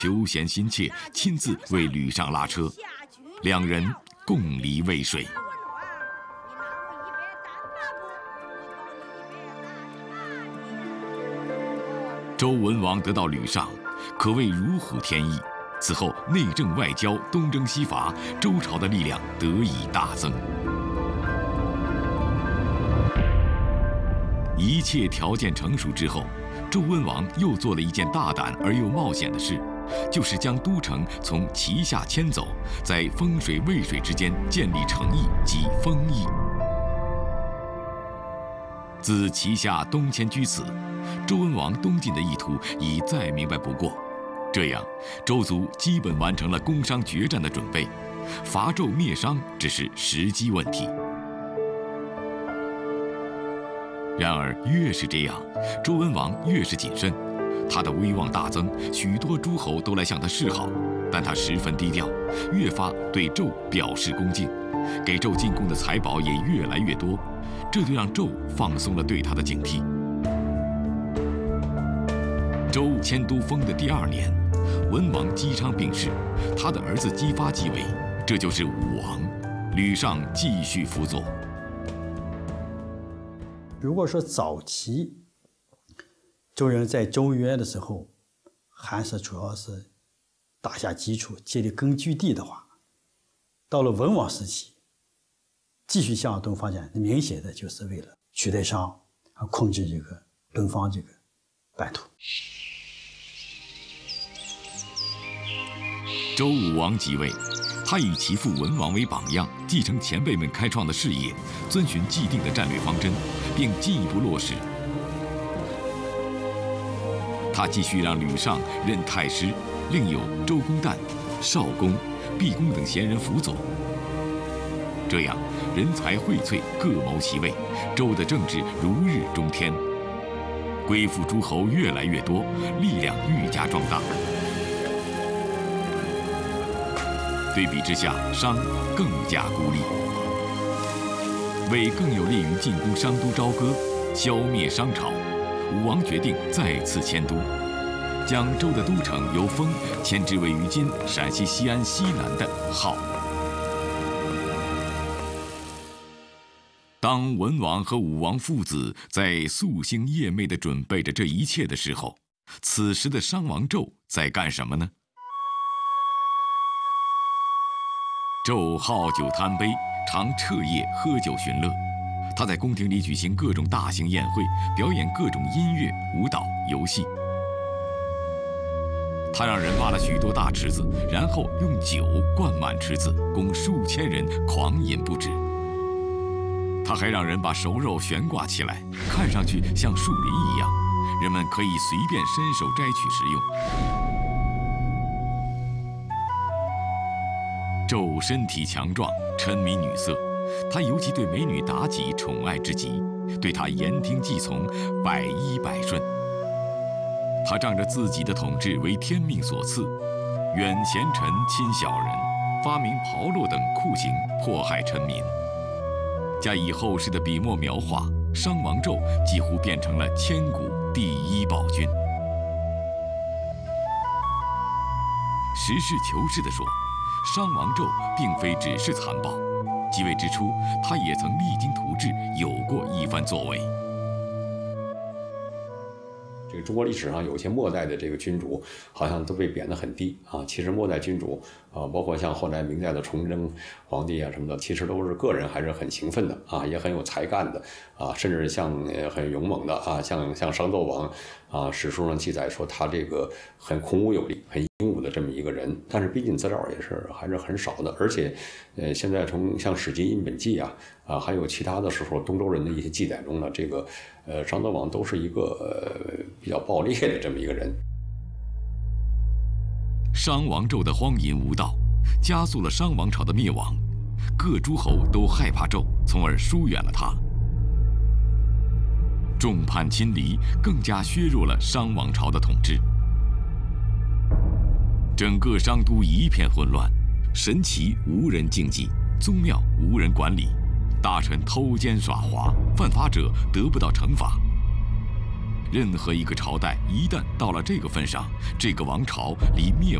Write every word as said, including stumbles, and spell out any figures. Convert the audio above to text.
求贤心切，亲自为吕尚拉车，两人共离渭水。周文王得到吕尚，可谓如虎添翼。此后内政外交东征西伐，周朝的力量得以大增。一切条件成熟之后，周文王又做了一件大胆而又冒险的事，就是将都城从旗下迁走，在丰水渭水之间建立城邑及封邑。自旗下东迁居此，周文王东进的意图已再明白不过。这样，周族基本完成了攻商决战的准备，伐纣灭商只是时机问题。然而，越是这样，周文王越是谨慎，他的威望大增，许多诸侯都来向他示好，但他十分低调，越发对纣表示恭敬，给纣进贡的财宝也越来越多，这就让纣放松了对他的警惕。周迁都封的第二年，文王姬昌病逝，他的儿子姬发继位，这就是武王。吕尚继续辅佐。 如果说早期周人在周约的时候，还是主要是打下基础、建立根据地的话，到了文王时期，继续向东发展，明显的就是为了取代商，控制这个东方这个版图。 周武王即位，他以其父文王为榜样，继承前辈们开创的事业，遵循既定的战略方针，并进一步落实。他继续让吕尚任太师，另有周公旦、少公、毕公等贤人辅佐。这样，人才荟萃，各谋其位，周的政治如日中天，归附诸侯越来越多，力量愈加壮大。对比之下，商更加孤立。为更有利于进攻商都朝歌，消灭商朝，武王决定再次迁都，将周的都城由封迁至位于今陕西西安西南的镐。当文王和武王父子在夙兴夜寐地准备着这一切的时候，此时的商王纣在干什么呢？纣好酒贪杯，常彻夜喝酒寻乐。他在宫廷里举行各种大型宴会，表演各种音乐、舞蹈、游戏。他让人挖了许多大池子，然后用酒灌满池子，供数千人狂饮不止。他还让人把熟肉悬挂起来，看上去像树林一样，人们可以随便伸手摘取食用。纣身体强壮，沉迷女色，他尤其对美女妲己宠爱至极，对她言听计从，百依百顺。他仗着自己的统治为天命所赐，远贤臣，亲小人，发明炮烙等酷刑，迫害臣民。加以后世的笔墨描画，商王纣几乎变成了千古第一暴君。实事求是地说，商王纣并非只是残暴，即位之初，他也曾励精图治，有过一番作为。 这个中国历史上有些末代的这个君主，好像都被贬得很低啊。其实末代君主啊，包括像后来明代的崇祯皇帝啊什么的，其实都是个人还是很勤奋的啊，也很有才干的啊，甚至像很勇猛的啊，像像商纣王啊，史书上记载说他这个很孔武有力，很英武的这么一个人。但是毕竟资料也是还是很少的，而且呃，现在从像《史记·印本纪》啊啊，还有其他的时候东周人的一些记载中呢，这个呃商纣王都是一个呃比较暴烈的这么一个人。 商王纣的荒淫无道，加速了商王朝的灭亡，各诸侯都害怕纣，从而疏远了他。众叛亲离，更加削弱了商王朝的统治。整个商都一片混乱，神祇无人竞技，宗庙无人管理，大臣偷奸耍滑，犯法者得不到惩罚。 任何一个朝代一旦到了这个份上，这个王朝离灭